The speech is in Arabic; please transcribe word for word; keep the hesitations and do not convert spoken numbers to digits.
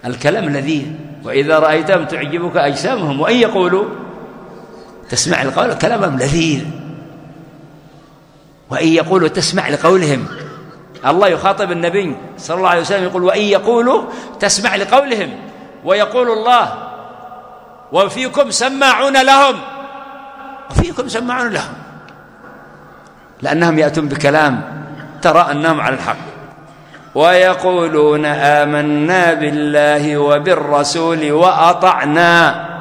الكلام لذيذ. وإذا رأيتهم تعجبك أجسامهم وإن يقولوا تسمع لقول كلامهم لذيذ، وإن يقولوا تسمع لقولهم. الله يخاطب النبي صلى الله عليه وسلم يقول وإن يقولوا تسمع لقولهم، ويقول الله وفيكم سماعون لهم، وفيكم سماعون لهم، لأنهم يأتون بكلام ترى أنهم على الحق. ويقولون آمنا بالله وبالرسول وأطعنا